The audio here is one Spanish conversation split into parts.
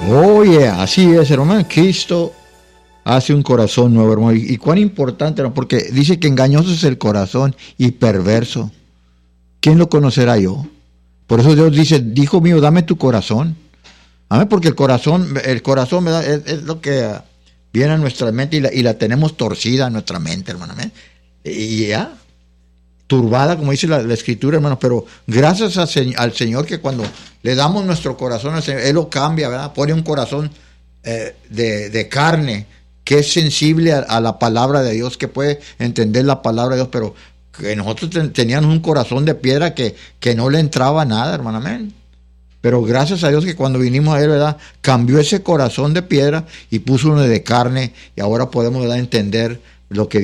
Oye, así es, hermano. Cristo hace un corazón nuevo, hermano. Y cuán importante, hermano, porque dice que engañoso es el corazón y perverso. ¿Quién lo conocerá yo? Por eso Dios dice, hijo mío, dame tu corazón. Amén, porque el corazón, ¿verdad? Es lo que viene a nuestra mente y la tenemos torcida en nuestra mente, hermano. Amén. Y ya, turbada, como dice la Escritura, hermano. Pero gracias al Señor, que cuando le damos nuestro corazón al Señor, Él lo cambia, ¿verdad? Pone un corazón de carne, que es sensible a la palabra de Dios, que puede entender la palabra de Dios, pero que nosotros teníamos un corazón de piedra que no le entraba nada, hermano. Amén. Pero gracias a Dios que cuando vinimos a Él, ¿verdad?, cambió ese corazón de piedra y puso uno de carne, y ahora podemos, ¿verdad?, entender lo que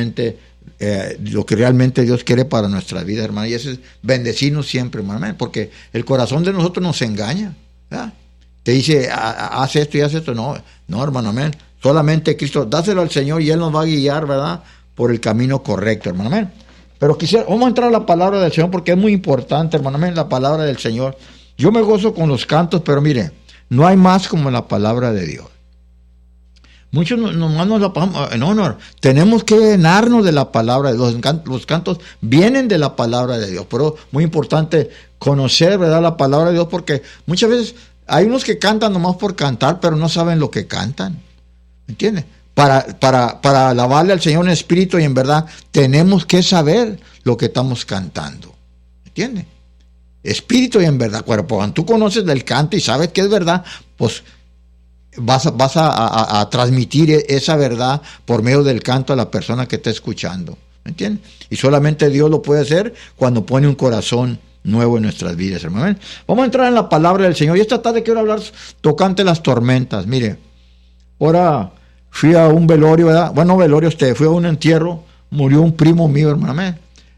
lo que realmente Dios quiere para nuestra vida, hermano. Y eso es bendecirnos siempre, hermano, porque el corazón de nosotros nos engaña, ¿verdad? Te dice, haz esto y haz esto. No, hermano, amén. Solamente Cristo, dáselo al Señor y Él nos va a guiar, ¿verdad?, por el camino correcto, hermano, amén. Pero vamos a entrar a la palabra del Señor, porque es muy importante, hermano, amén, la palabra del Señor. Yo me gozo con los cantos, pero mire, no hay más como la palabra de Dios. Muchos nomás nos la pasamos. No, tenemos que llenarnos de la palabra de Dios. Los cantos vienen de la palabra de Dios, pero muy importante conocer, ¿verdad?, la palabra de Dios, porque muchas veces hay unos que cantan nomás por cantar, pero no saben lo que cantan. ¿Me entiendes? Para alabarle al Señor en espíritu y en verdad, tenemos que saber lo que estamos cantando. ¿Me entiendes? Espíritu y en verdad. Cuando tú conoces del canto y sabes que es verdad, pues vas a transmitir esa verdad por medio del canto a la persona que está escuchando. ¿Me entiendes? Y solamente Dios lo puede hacer cuando pone un corazón nuevo en nuestras vidas, hermano. Vamos a entrar en la palabra del Señor. Y esta tarde quiero hablar tocante las tormentas. Mire, ahora fui a un velorio, ¿verdad? Bueno, fui a un entierro, murió un primo mío, hermano.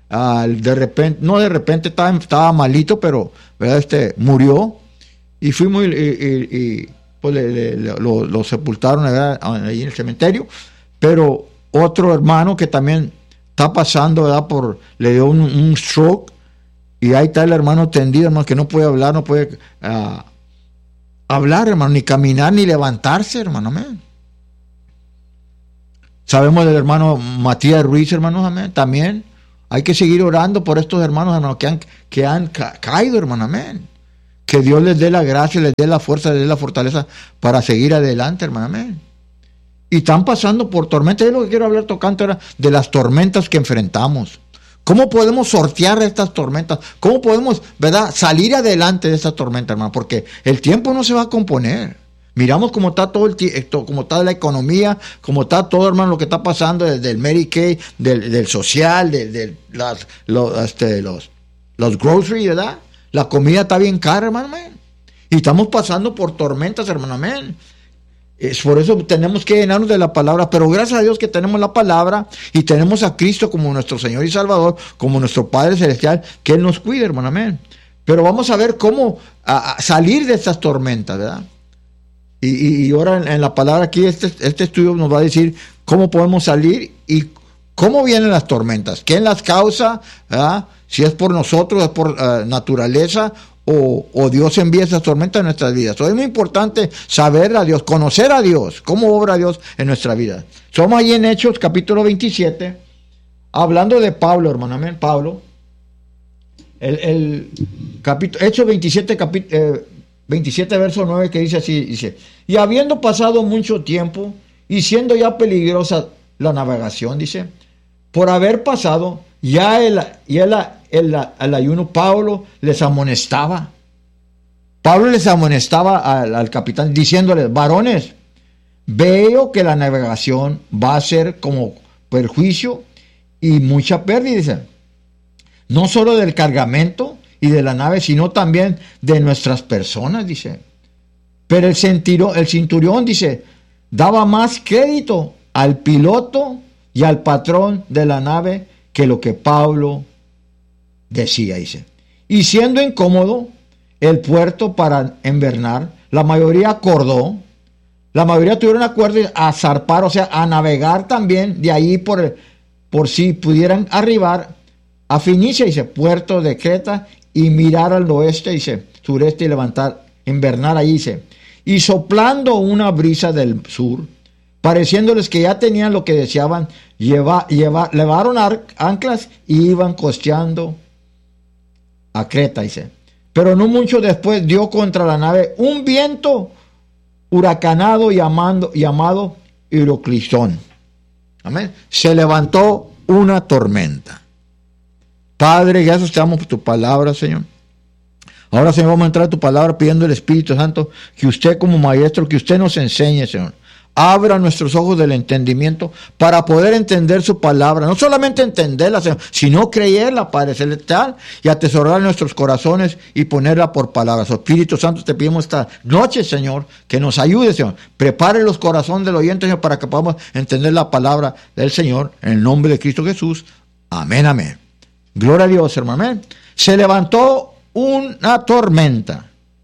De repente estaba malito, pero ¿verdad? Murió, y fuimos y pues lo sepultaron, ¿verdad?, ahí en el cementerio. Pero otro hermano que también está pasando, ¿verdad?, le dio un stroke, y ahí está el hermano tendido, hermano, que no puede hablar, no puede hablar, hermano, ni caminar, ni levantarse, hermano. Amén. Sabemos del hermano Matías Ruiz, hermanos, amén, también. Hay que seguir orando por estos hermanos, hermanos, que han caído, hermano, amén. Que Dios les dé la gracia, les dé la fuerza, les dé la fortaleza para seguir adelante, hermano, amén. Y están pasando por tormentas. Es lo que quiero hablar tocante ahora, de las tormentas que enfrentamos. ¿Cómo podemos sortear estas tormentas? ¿Cómo podemos, verdad, salir adelante de estas tormentas, hermano? Porque el tiempo no se va a componer. Miramos cómo está cómo está la economía, cómo está todo, hermano, lo que está pasando desde el Medicaid, del social, los groceries, ¿verdad? La comida está bien cara, hermano. Y estamos pasando por tormentas, hermano. Amén. Es por eso tenemos que llenarnos de la palabra, pero gracias a Dios que tenemos la palabra y tenemos a Cristo como nuestro Señor y Salvador, como nuestro Padre Celestial, que Él nos cuida, hermano. Amén. Pero vamos a ver cómo salir de estas tormentas, ¿verdad? Y ahora en la palabra aquí, este estudio nos va a decir cómo podemos salir y cómo vienen las tormentas, quién las causa, ¿verdad? Si es por nosotros, es por naturaleza, o Dios envía esas tormentas en nuestras vidas. Es muy importante saber a Dios, conocer a Dios, cómo obra Dios en nuestra vida. Somos ahí en Hechos capítulo 27, hablando de Pablo, hermano, amén, Pablo. Hechos 27, verso 9, que dice así, dice: y habiendo pasado mucho tiempo, y siendo ya peligrosa la navegación, dice, por haber pasado ya el ayuno, Pablo les amonestaba. Al capitán, diciéndoles: varones, veo que la navegación va a ser como perjuicio y mucha pérdida, dice, no solo del cargamento y de la nave, sino también de nuestras personas, dice. Pero el centurión, dice, daba más crédito al piloto y al patrón de la nave que lo que Pablo decía, dice. Y siendo incómodo el puerto para invernar, la mayoría tuvieron acuerdo a zarpar, o sea, a navegar también de ahí por si pudieran arribar a Fenicia, dice, puerto de Creta, y mirar al oeste, dice, sureste, y invernar allí, dice. y soplando una brisa del sur, pareciéndoles que ya tenían lo que deseaban, levaron anclas y iban costeando a Creta, dice. Pero no mucho después dio contra la nave un viento huracanado llamado Euroclistón. Amén. Se levantó una tormenta. Padre, gracias te damos por tu palabra, Señor. Ahora, Señor, vamos a entrar a tu palabra pidiendo al Espíritu Santo que usted como maestro, que usted nos enseñe, Señor. Abra nuestros ojos del entendimiento para poder entender su palabra. No solamente entenderla, Señor, sino creerla, Padre Celestial, y atesorarla en nuestros corazones y ponerla por palabras. Espíritu Santo, te pedimos esta noche, Señor, que nos ayude, Señor. Prepare los corazones del oyente, Señor, para que podamos entender la palabra del Señor en el nombre de Cristo Jesús. Amén, amén. Gloria a Dios, hermano. Amén. Se levantó una tormenta.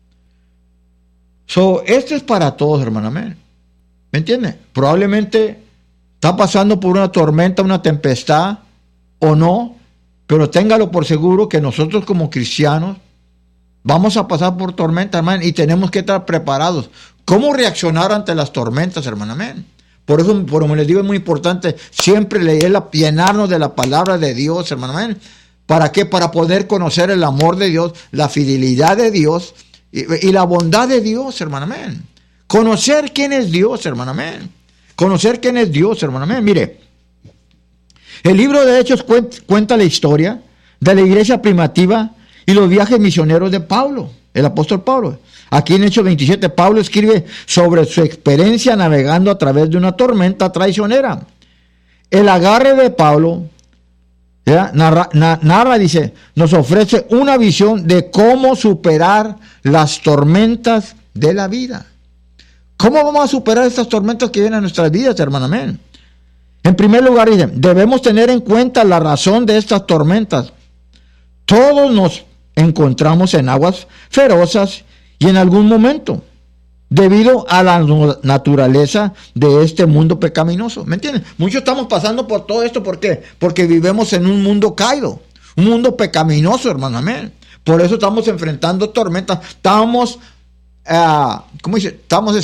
Esto es para todos, hermano. Amén. ¿Me entiende? Probablemente está pasando por una tormenta, una tempestad, o no, pero téngalo por seguro que nosotros como cristianos vamos a pasar por tormentas, hermano, y tenemos que estar preparados. ¿Cómo reaccionar ante las tormentas, hermano? Amén. Por eso, como les digo, es muy importante siempre leerla, llenarnos de la palabra de Dios, hermano. Amén. ¿Para qué? Para poder conocer el amor de Dios, la fidelidad de Dios y la bondad de Dios, hermano. Amén. Conocer quién es Dios, hermano. Amén. Conocer quién es Dios, hermano. Amén. Mire, el libro de Hechos cuenta la historia de la iglesia primitiva y los viajes misioneros de Pablo, el apóstol Pablo. Aquí en Hechos 27, Pablo escribe sobre su experiencia navegando a través de una tormenta traicionera. El agarre de Pablo narra, dice, nos ofrece una visión de cómo superar las tormentas de la vida. ¿Cómo vamos a superar estas tormentas que vienen a nuestras vidas, hermano? Amén. En primer lugar, dice, debemos tener en cuenta la razón de estas tormentas. Todos nos encontramos en aguas ferozas y en algún momento, debido a la naturaleza de este mundo pecaminoso. ¿Me entienden? Muchos estamos pasando por todo esto. ¿Por qué? Porque vivimos en un mundo caído, un mundo pecaminoso, hermano. Amén. Por eso estamos enfrentando tormentas. Estamos, ¿cómo dice? Estamos,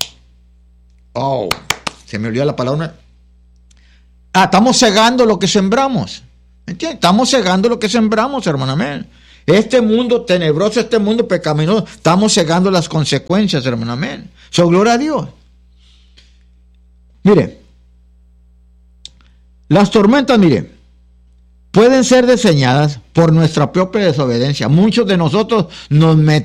se me olvidó la palabra. Estamos cegando lo que sembramos. ¿Me entiendes? Estamos cegando lo que sembramos, hermano. Amén. Este mundo tenebroso, este mundo pecaminoso, estamos cegando las consecuencias, hermano. Amén. Gloria a Dios. Mire, las tormentas, mire, pueden ser diseñadas por nuestra propia desobediencia. Muchos de nosotros nos metemos